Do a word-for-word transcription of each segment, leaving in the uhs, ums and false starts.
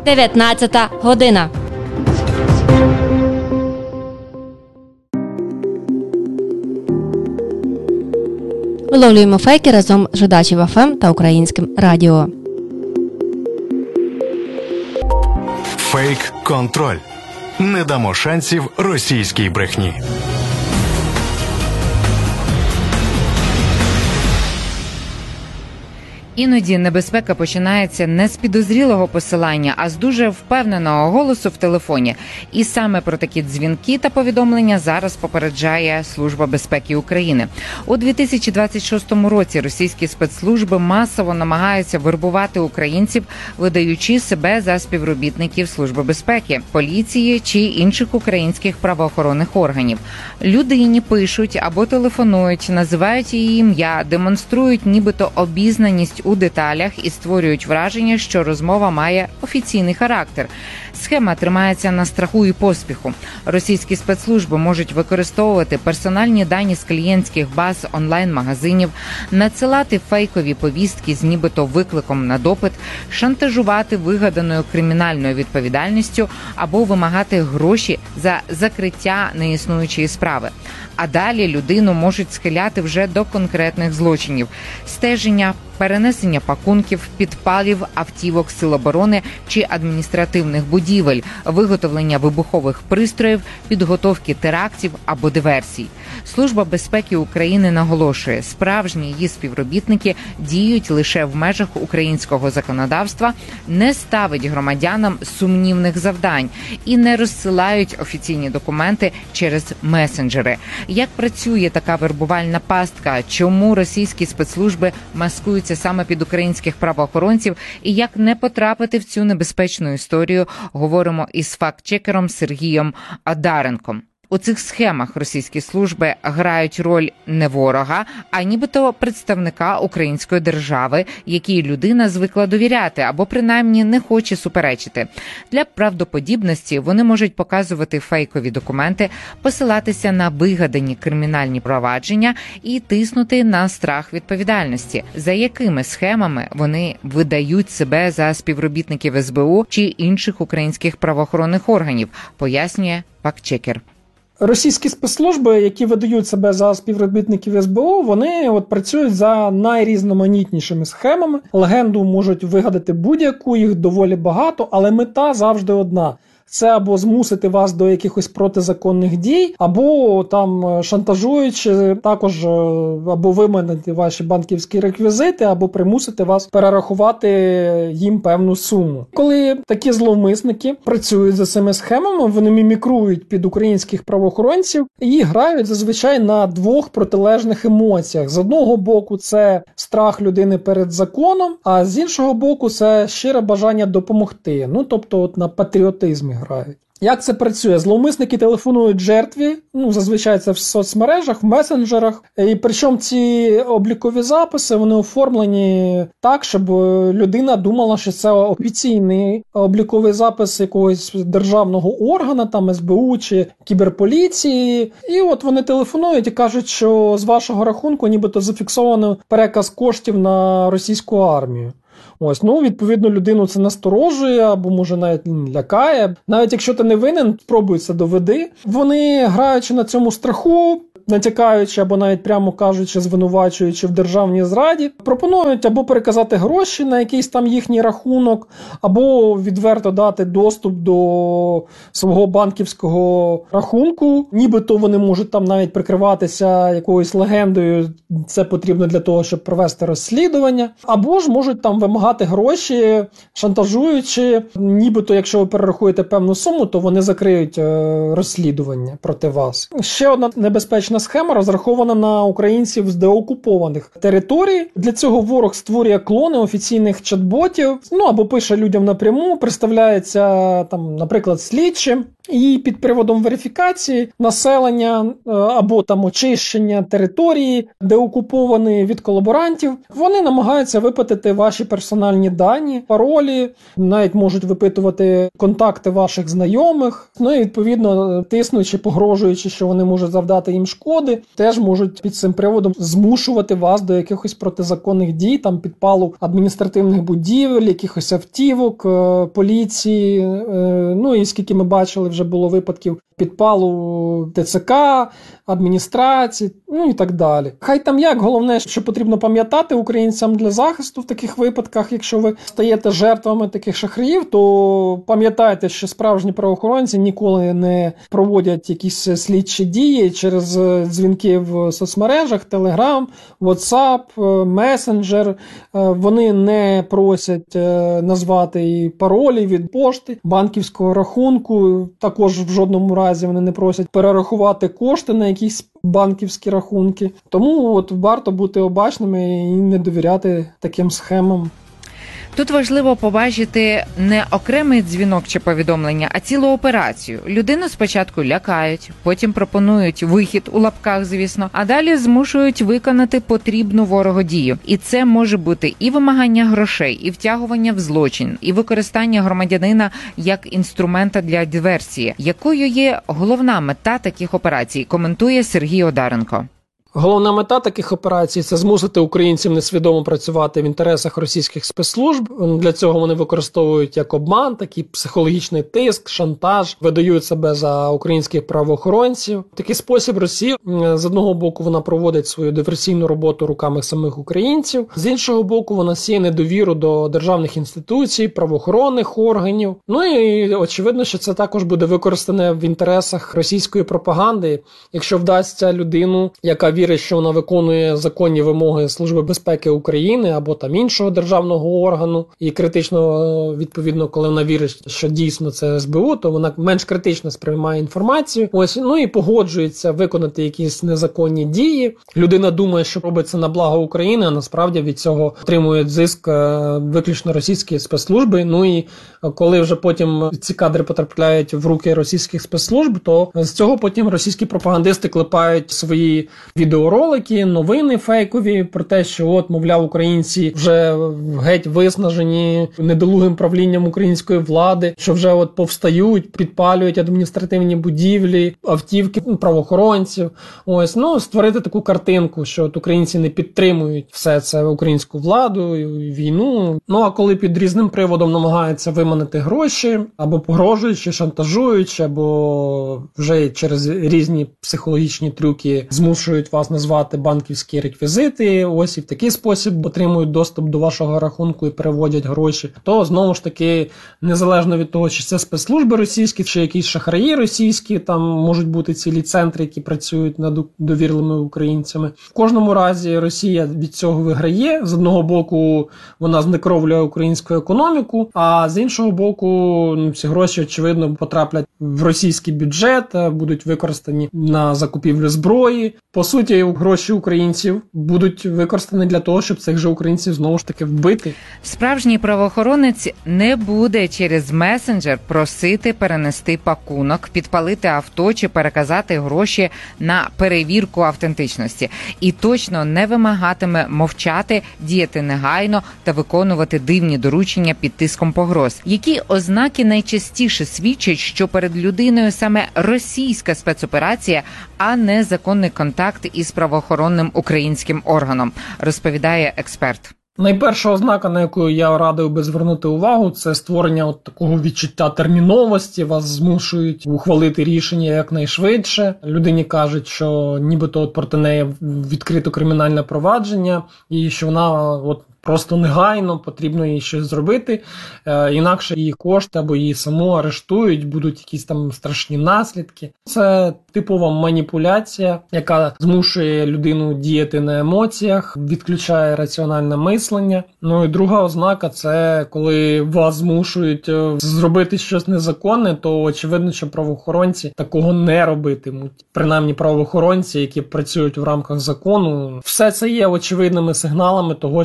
дев'ятнадцята година. Виловлюємо фейки разом з Жидачів еф ем та Українським радіо. Фейк-контроль. Не дамо шансів російській брехні. Іноді небезпека починається не з підозрілого посилання, а з дуже впевненого голосу в телефоні. І саме про такі дзвінки та повідомлення зараз попереджає Служба безпеки України. У дві тисячі двадцять шостому році російські спецслужби масово намагаються вербувати українців, видаючи себе за співробітників Служби безпеки, поліції чи інших українських правоохоронних органів. Людині пишуть або телефонують, називають її ім'я, демонструють нібито обізнаність у деталях і створюють враження, що розмова має офіційний характер. Схема тримається на страху і поспіху. Російські спецслужби можуть використовувати персональні дані з клієнтських баз онлайн-магазинів, надсилати фейкові повістки з нібито викликом на допит, шантажувати вигаданою кримінальною відповідальністю або вимагати гроші за закриття неіснуючої справи. А далі людину можуть схиляти вже до конкретних злочинів – стеження, перенесення пакунків, підпалів автівок Сил оборони чи адміністративних будівель, виготовлення вибухових пристроїв, підготовки терактів або диверсій. Служба безпеки України наголошує, справжні її співробітники діють лише в межах українського законодавства, не ставить громадянам сумнівних завдань і не розсилають офіційні документи через месенджери. Як працює така вербувальна пастка, чому російські спецслужби маскуються саме під українських правоохоронців і як не потрапити в цю небезпечну історію, говоримо із факт-чекером Сергієм Адаренком. У цих схемах російські служби грають роль не ворога, а нібито представника української держави, якій людина звикла довіряти або принаймні не хоче суперечити. Для правдоподібності вони можуть показувати фейкові документи, посилатися на вигадані кримінальні провадження і тиснути на страх відповідальності. За якими схемами вони видають себе за співробітників ес бе у чи інших українських правоохоронних органів, пояснює факт-чекер. Російські спецслужби, які видають себе за співробітників ес бе у, вони от працюють за найрізноманітнішими схемами. Легенду можуть вигадати будь-яку, їх доволі багато, але мета завжди одна. Це або змусити вас до якихось протизаконних дій, або там шантажуючи, також або виманити ваші банківські реквізити, або примусити вас перерахувати їм певну суму. Коли такі зловмисники працюють за цими схемами, вони мімікрують під українських правоохоронців і грають зазвичай на двох протилежних емоціях. З одного боку це страх людини перед законом, а з іншого боку це щире бажання допомогти. Ну, тобто от на патріотизмі грають. Як це працює? Зловмисники телефонують жертві, ну, зазвичай це в соцмережах, в месенджерах, і причому ці облікові записи, вони оформлені так, щоб людина думала, що це офіційний обліковий запис якогось державного органу, там ес бе у чи кіберполіції, і от вони телефонують і кажуть, що з вашого рахунку нібито зафіксовано переказ коштів на російську армію. Ось, ну, відповідно, людину це насторожує, або, може, навіть лякає. Навіть якщо ти не винен, спробуй це доведи. Вони, граючи на цьому страху, натякаючи або навіть прямо кажучи, звинувачуючи в державній зраді, пропонують або переказати гроші на якийсь там їхній рахунок, або відверто дати доступ до свого банківського рахунку. Нібито вони можуть там навіть прикриватися якоюсь легендою, це потрібно для того, щоб провести розслідування. Або ж можуть там вимагати гроші, шантажуючи, нібито якщо ви перерахуєте певну суму, то вони закриють розслідування проти вас. Ще одна небезпечна схема розрахована на українців з деокупованих територій. Для цього ворог створює клони офіційних чат-ботів, ну або пише людям напряму, представляється там, наприклад, слідчим, і під приводом верифікації населення або там очищення території, деокуповані від колаборантів, вони намагаються випитати ваші персональні дані, паролі, навіть можуть випитувати контакти ваших знайомих, ну і відповідно тиснучи, погрожуючи, що вони можуть завдати їм шкоду, коди, теж можуть під цим приводом змушувати вас до якихось протизаконних дій, там підпалу адміністративних будівель, якихось автівок, поліції, ну і скільки ми бачили, вже було випадків підпалу ТЦК, адміністрації, ну і так далі. Хай там як, головне, що потрібно пам'ятати українцям для захисту в таких випадках, якщо ви стаєте жертвами таких шахраїв, то пам'ятайте, що справжні правоохоронці ніколи не проводять якісь слідчі дії через дзвінки в соцмережах, Telegram, WhatsApp, Messenger. Вони не просять назвати і паролі від пошти, банківського рахунку, також в жодному разі вони не просять перерахувати кошти на якісь банківські рахунки. Тому от варто бути обачними і не довіряти таким схемам. Тут важливо побачити не окремий дзвінок чи повідомлення, а цілу операцію. Людину спочатку лякають, потім пропонують вихід у лапках, звісно, а далі змушують виконати потрібну ворогу дію. І це може бути і вимагання грошей, і втягування в злочин, і використання громадянина як інструмента для диверсії. Якою є головна мета таких операцій, коментує Сергій Одаренко. Головна мета таких операцій – це змусити українців несвідомо працювати в інтересах російських спецслужб. Для цього вони використовують як обман, так і психологічний тиск, шантаж, видають себе за українських правоохоронців. В такий спосіб Росія, з одного боку, вона проводить свою диверсійну роботу руками самих українців, з іншого боку, вона сіє недовіру до державних інституцій, правоохоронних органів. Ну і очевидно, що це також буде використане в інтересах російської пропаганди, якщо вдасться людину, яка вірить, що вона виконує законні вимоги Служби безпеки України або там іншого державного органу, і критично, відповідно, коли вона вірить, що дійсно це ес бе у, то вона менш критично сприймає інформацію. Ось, ну і погоджується виконати якісь незаконні дії. Людина думає, що робиться на благо України, а насправді від цього отримують зиск виключно російські спецслужби. Ну і коли вже потім ці кадри потрапляють в руки російських спецслужб, то з цього потім російські пропагандисти клепають свої відеоролики, новини фейкові про те, що от, мовляв, українці вже геть виснажені недолугим правлінням української влади, що вже от повстають, підпалюють адміністративні будівлі, автівки правоохоронців. Ось, ну, створити таку картинку, що от українці не підтримують все це українську владу, війну. Ну, а коли під різним приводом намагаються виманити гроші, або погрожуючи, шантажуючи, або вже через різні психологічні трюки змушують вас назвати банківські реквізити, ось і в такий спосіб отримують доступ до вашого рахунку і переводять гроші, то знову ж таки, незалежно від того, чи це спецслужби російські, чи якісь шахраї російські, там можуть бути цілі центри, які працюють над довірливими українцями. В кожному разі Росія від цього виграє. З одного боку, вона знекровлює українську економіку, а з іншого боку, ну, ці гроші, очевидно, потраплять в російський бюджет, будуть використані на закупівлю зброї. По суті, гроші українців будуть використані для того, щоб цих же українців знову ж таки вбити. Справжній правоохоронець не буде через месенджер просити перенести пакунок, підпалити авто чи переказати гроші на перевірку автентичності. І точно не вимагатиме мовчати, діяти негайно та виконувати дивні доручення під тиском погроз. Які ознаки найчастіше свідчать, що перед людиною саме російська спецоперація, а не законний контакт із правоохоронним українським органом, розповідає експерт. Найперша ознака, на яку я радив би звернути увагу, це створення от такого відчуття терміновості. Вас змушують ухвалити рішення якнайшвидше. Людині кажуть, що нібито от проти неї відкрито кримінальне провадження і що вона от просто негайно потрібно їй щось зробити, е, інакше її кошти або її саму арештують, будуть якісь там страшні наслідки. Це типова маніпуляція, яка змушує людину діяти на емоціях, відключає раціональне мислення. Ну і друга ознака – це коли вас змушують зробити щось незаконне, то очевидно, що правоохоронці такого не робитимуть. Принаймні правоохоронці, які працюють в рамках закону. Все це є очевидними сигналами того, що перед вами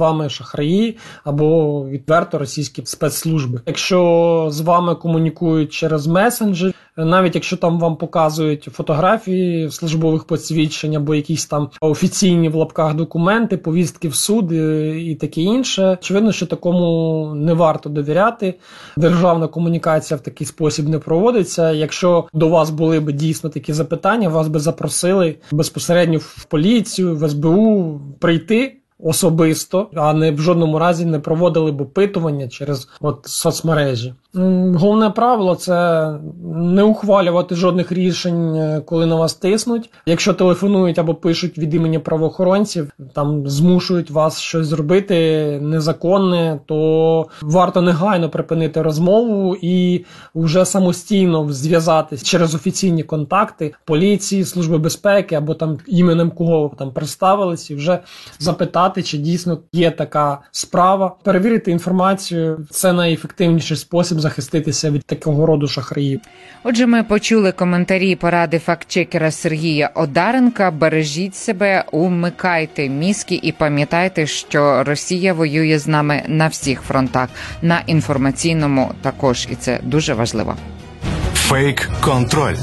вами шахраї або відверто російські спецслужби. Якщо з вами комунікують через месенджер, навіть якщо там вам показують фотографії службових посвідчень або якісь там офіційні в лапках документи, повістки в суд і таке інше, очевидно, що такому не варто довіряти. Державна комунікація в такий спосіб не проводиться. Якщо до вас були б дійсно такі запитання, вас би запросили безпосередньо в поліцію, в ес бе у прийти особисто, а не в жодному разі не проводили б опитування через от соцмережі. Головне правило – це не ухвалювати жодних рішень, коли на вас тиснуть. Якщо телефонують або пишуть від імені правоохоронців, там змушують вас щось зробити незаконне, то варто негайно припинити розмову і вже самостійно зв'язатись через офіційні контакти поліції, Служби безпеки або там іменем кого там представились і вже запитати, чи дійсно є така справа. Перевірити інформацію – це найефективніший спосіб захиститися від такого роду шахраїв. Отже, ми почули коментарі і поради фактчекера Сергія Одаренка. Бережіть себе, умикайте мізки і пам'ятайте, що Росія воює з нами на всіх фронтах, на інформаційному також, і це дуже важливо. Фейк-контроль.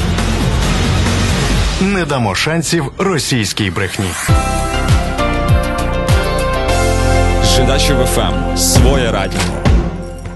Не дамо шансів російській брехні. Жидачів еф ем. Своє радіо.